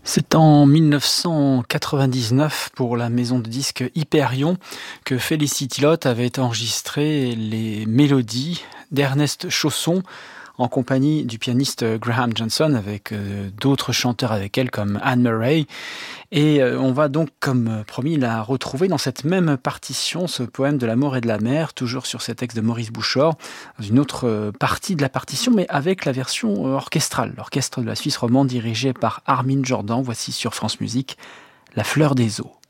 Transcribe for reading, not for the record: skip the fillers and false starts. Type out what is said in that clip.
C'est en 1999 pour la maison de disques Hyperion que Felicity Lotte avait enregistré les mélodies d'Ernest Chausson en compagnie du pianiste Graham Johnson avec d'autres chanteurs avec elle comme Anne Murray. Et on va donc, comme promis, la retrouver dans cette même partition, ce poème de l'amour et de la mer, toujours sur ces textes de Maurice Bouchard, dans une autre partie de la partition, mais avec la version orchestrale, l'orchestre de la Suisse romande dirigé par Armin Jordan. Voici sur France Musique La fleur des eaux.